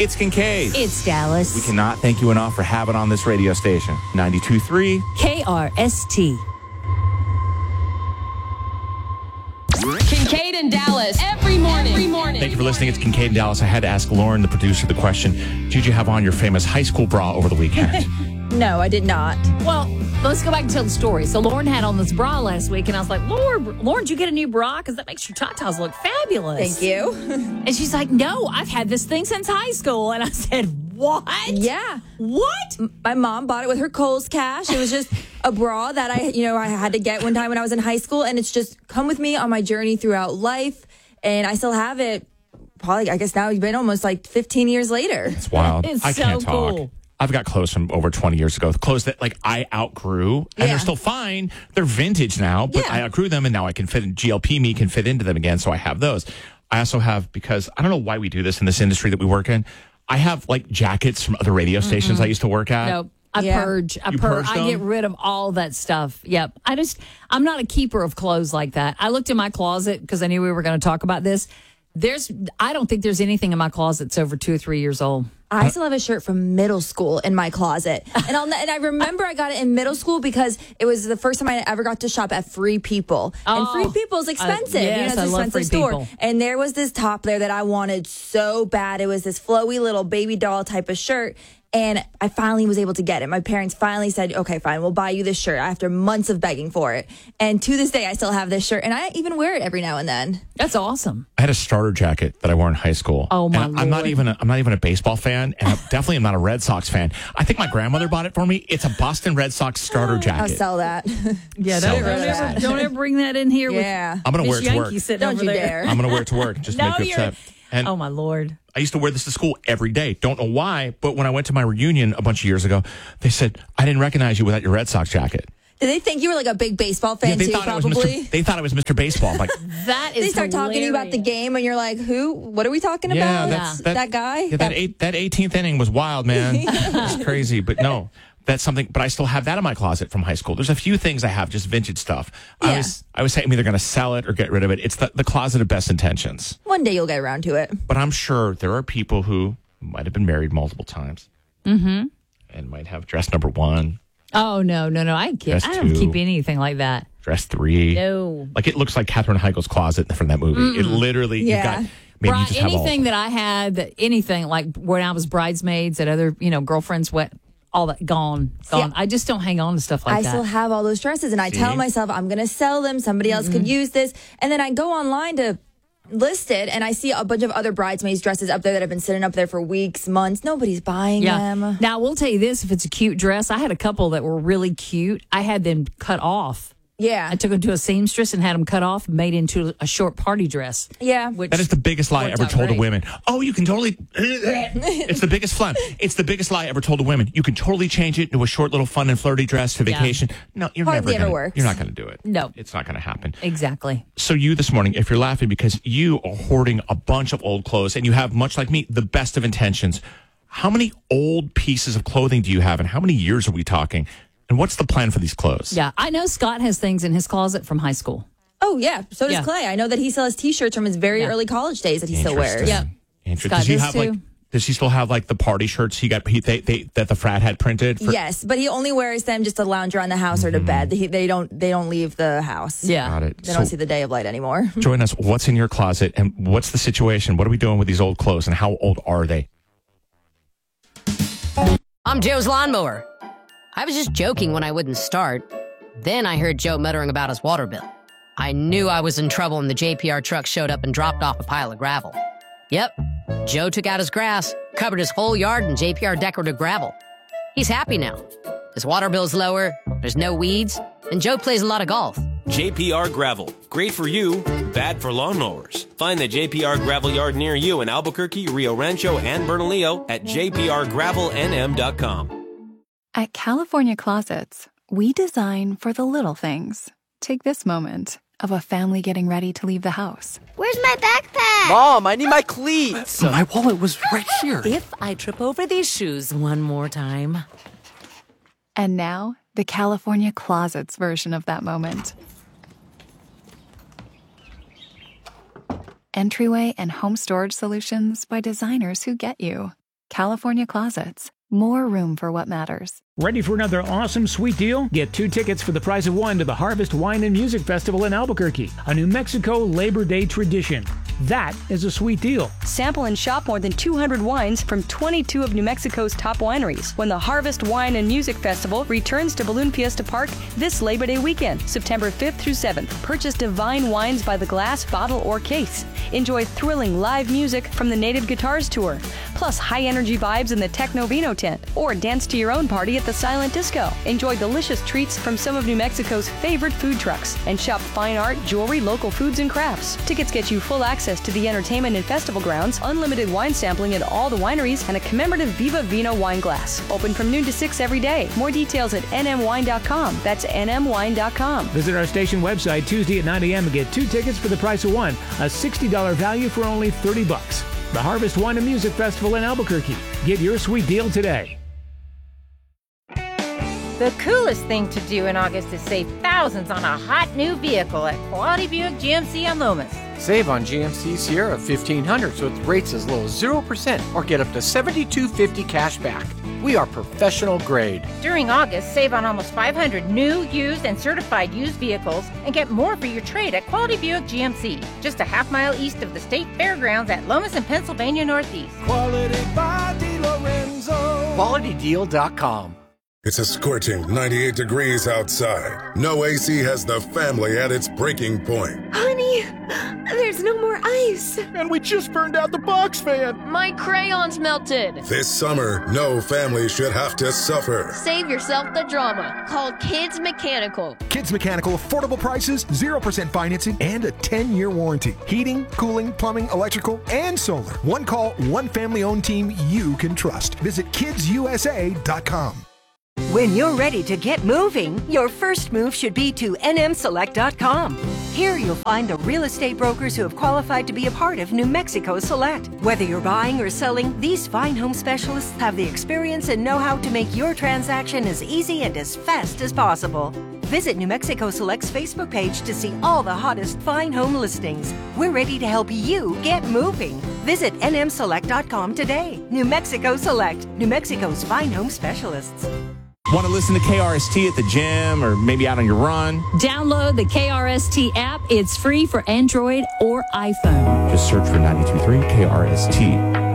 It's Kincaid. It's Dallas. We cannot thank you enough for having on this radio station. 92.3 KRST. Kincaid and Dallas every morning. Thank you for listening. It's Kincaid and Dallas. I had to ask Lauren, the producer, the question, did you have on your famous high school bra over the weekend? No, I did not. Well, let's go back and tell the story. So Lauren had on this bra last week, and I was like, Lauren, did you get a new bra? Because that makes your tatas look fabulous. Thank you. And she's like, no, I've had this thing since high school. And I said, what? Yeah. What? My mom bought it with her Kohl's cash. It was just a bra that I had to get one time when I was in high school, and it's just come with me on my journey throughout life, and I still have it. Probably, I guess now it's been almost like 15 years later. It's wild. It's I so can't talk. cool. I've got clothes from over 20 years ago. Clothes that I outgrew, and Yeah. they're still fine. They're vintage now, but Yeah. I outgrew them, and now I can fit in. GLP me can fit into them again, so I have those. I also have, because I don't know why we do this in this industry that we work in, I have jackets from other radio stations I used to work at. Nope. I Yeah. purge. You purge I get them? rid of all that stuff. Yep. I'm not a keeper of clothes like that. I looked in my closet because I knew we were going to talk about this. I don't think there's anything in my closet that's over 2 or 3 years old. I still have a shirt from middle school in my closet. And I remember I got it in middle school because it was the first time I ever got to shop at Free People. And Free People is expensive. yes, it's an I love expensive Free store. People. And there was this top there that I wanted so bad. It was this flowy little baby doll type of shirt. And I finally was able to get it. My parents finally said, okay, fine, we'll buy you this shirt after months of begging for it. And to this day, I still have this shirt. And I even wear it every now and then. That's awesome. I had a starter jacket that I wore in high school. Oh, my And I'm not Lord. even a baseball fan, and I definitely am not a Red Sox fan. I think my grandmother bought it for me. It's a Boston Red Sox starter I'll jacket. sell that. Yeah, Sell don't that. ever bring that in here. Yeah. I'm going to wear Miss it to work. Yankee sitting Don't over you there. dare. I'm going to wear it to work just to No, make you you're- upset. And Oh, my Lord. I used to wear this to school every day. Don't know why, but when I went to my reunion a bunch of years ago, they said, I didn't recognize you without your Red Sox jacket. Did they think you were like a big baseball fan too, probably? They thought it was Mr. Baseball. I'm like, That is They start talking to you about the hilarious. game, and you're like, "Who? What are we talking yeah, about? that guy? Yeah, that 18th inning was wild, man. It was crazy, but no. That's something, but I still have that in my closet from high school. There's a few things I have, just vintage stuff. Yeah. I was saying I'm either going to sell it or get rid of it. It's the closet of best intentions. One day you'll get around to it." But I'm sure there are people who might have been married multiple times and might have dress number 1, Oh, no. I Dress don't 2. keep anything like that. dress 3. No. Like it looks like Katherine Heigl's closet from that movie. It literally, Yeah. you've got, maybe you just have all. Anything that I had, anything like when I was bridesmaids that other, girlfriends went, all that gone. Yeah. I just don't hang on to stuff like I that. still have all those dresses, and I tell myself I'm going to sell them. Somebody else could use this, and then I go online to list it, and I see a bunch of other bridesmaids dresses up there that have been sitting up there for weeks, months. Nobody's buying them. Now, we'll tell you this, if it's a cute dress, I had a couple that were really cute. I had them cut off. Yeah, I took them to a seamstress and had them cut off and made into a short party dress. yeah. Which That is the biggest lie worked ever out told to great. women. Oh, you can totally. It's the biggest fun. It's the biggest lie ever told to women. You can totally change it into a short little fun and flirty dress to vacation. No, you're Hardly never ever gonna, works. You're not going to do it. No. It's not going to happen. Exactly. So you this morning, if you're laughing because you are hoarding a bunch of old clothes and you have, much like me, the best of intentions, how many old pieces of clothing do you have and how many years are we talking? And what's the plan for these clothes? Yeah, I know Scott has things in his closet from high school. Oh yeah. So does Yeah. Clay. I know that he still has T-shirts from his very early college days that he still wears. Interesting. Yep. Interesting. Scott Does he does have too. does he still have the party shirts that the frat had printed? Yes, but he only wears them just to lounge around the house or to bed. They don't leave the house. Yeah. Got it. They don't see the day of light anymore. Join us. What's in your closet and what's the situation? What are we doing with these old clothes and how old are they? I'm Joe's lawnmower. I was just joking when I wouldn't start. Then I heard Joe muttering about his water bill. I knew I was in trouble when the JPR truck showed up and dropped off a pile of gravel. Yep, Joe took out his grass, covered his whole yard in JPR decorative gravel. He's happy now. His water bill's lower, there's no weeds, and Joe plays a lot of golf. JPR Gravel. Great for you, bad for lawnmowers. Find the JPR Gravel Yard near you in Albuquerque, Rio Rancho, and Bernalillo at jprgravelnm.com. At California Closets, we design for the little things. Take this moment of a family getting ready to leave the house. Where's my backpack? Mom, I need my cleats. My wallet was right here. If I trip over these shoes one more time. And now, the California Closets version of that moment. Entryway and home storage solutions by designers who get you. California Closets. More room for what matters. Ready for another awesome sweet deal? Get 2 tickets for the price of 1 to the Harvest Wine and Music Festival in Albuquerque, a New Mexico Labor Day tradition. That is a sweet deal. Sample and shop more than 200 wines from 22 of New Mexico's top wineries when the Harvest Wine and Music Festival returns to Balloon Fiesta Park this Labor Day weekend, September 5th through 7th. Purchase divine wines by the glass, bottle, or case. Enjoy thrilling live music from the Native Guitars Tour, plus high-energy vibes in the Techno Vino tent, or dance to your own party at the Silent Disco. Enjoy delicious treats from some of New Mexico's favorite food trucks, and shop fine art, jewelry, local foods, and crafts. Tickets get you full access to the entertainment and festival grounds, unlimited wine sampling at all the wineries, and a commemorative Viva Vino wine glass. Open from noon to 6 every day. More details at nmwine.com. That's nmwine.com. Visit our station website Tuesday at 9 a.m. and get 2 tickets for the price of 1, a $60 value for only $30. The Harvest Wine and Music Festival in Albuquerque. Get your sweet deal today. The coolest thing to do in August is save thousands on a hot new vehicle at Quality Buick GMC on Lomas. Save on GMC Sierra 1500s with rates as low as 0% or get up to $7,250 cash back. We are professional grade. During August, save on almost 500 new, used, and certified used vehicles and get more for your trade at Quality Buick GMC, just a half-mile east of the State Fairgrounds at Lomas and Pennsylvania Northeast. Quality by DiLorenzo. QualityDeal.com. It's a scorching 98 degrees outside. No AC has the family at its breaking point. Honey, there's no more ice. And we just burned out the box fan. My crayons melted. This summer, no family should have to suffer. Save yourself the drama. Call Kids Mechanical. Kids Mechanical, affordable prices, 0% financing, and a 10-year warranty. Heating, cooling, plumbing, electrical, and solar. One call, one family-owned team you can trust. Visit kidsusa.com. When you're ready to get moving, your first move should be to nmselect.com. Here you'll find the real estate brokers who have qualified to be a part of New Mexico Select. Whether you're buying or selling, these fine home specialists have the experience and know-how to make your transaction as easy and as fast as possible. Visit New Mexico Select's Facebook page to see all the hottest fine home listings. We're ready to help you get moving. Visit nmselect.com today. New Mexico Select, New Mexico's fine home specialists. Want to listen to KRST at the gym or maybe out on your run? Download the KRST app. It's free for Android or iPhone. Just search for 92.3 KRST.